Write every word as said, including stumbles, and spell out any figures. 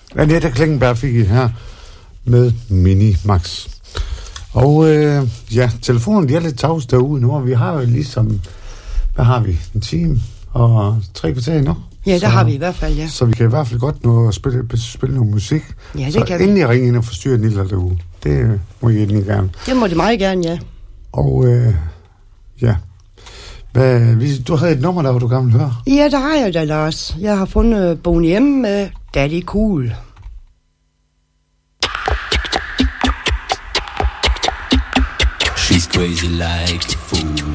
Annette Klingenberg fik I her med Minimax. Og øh, ja, telefonen de er lidt tavs derude nu, og vi har jo ligesom, hvad har vi, en time og tre kvarter nu? Ja, der så, har vi i hvert fald, ja. Så vi kan i hvert fald godt nå at spille, spille noget musik. Ja, det så kan vi. Så endelig ringe ind og forstyrre Nilla derude. Det må I endelig gerne. Det må det meget gerne, ja. Og øh, ja, hvad, du havde et nummer, der var du gerne ville høre. Ja, der har jeg da, Lars. Jeg har fundet Boney M med Daddy Cool. She's crazy like a fool.